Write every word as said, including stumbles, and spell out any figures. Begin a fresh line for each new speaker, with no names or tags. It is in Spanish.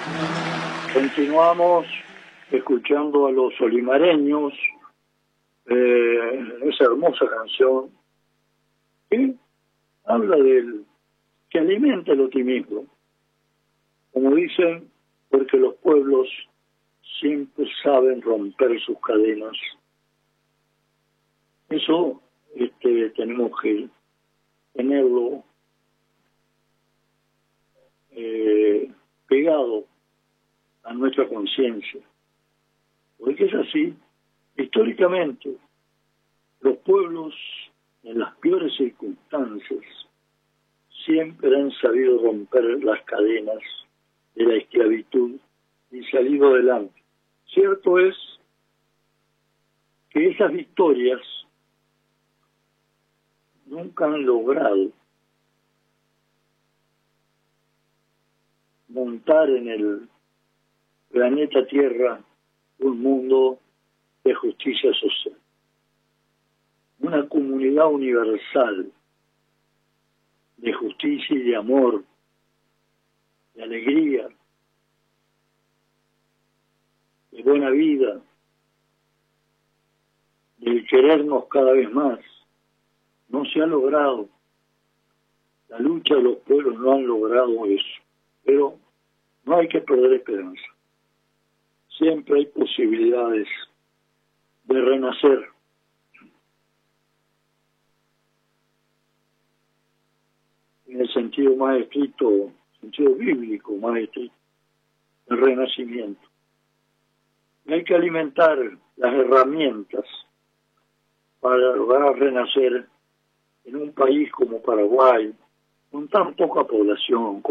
Continuamos escuchando a los olimareños, eh, esa hermosa canción que habla del que alimenta el optimismo. Como dicen, porque los pueblos siempre saben romper sus cadenas. Eso este, tenemos que tenerlo eh, pegado a nuestra conciencia, porque es así. Históricamente los pueblos en las peores circunstancias siempre han sabido romper las cadenas de la esclavitud y salido adelante. Cierto es que esas victorias nunca han logrado montar en el planeta Tierra un mundo de justicia social, una comunidad universal de justicia y de amor, de alegría, de buena vida, del querernos cada vez más. No se ha logrado. La lucha de los pueblos no han logrado eso, pero no hay que perder esperanza. Siempre hay posibilidades de renacer. En el sentido más estricto, sentido bíblico más estricto, el renacimiento. Y hay que alimentar las herramientas para lograr renacer en un país como Paraguay, con tan poca población,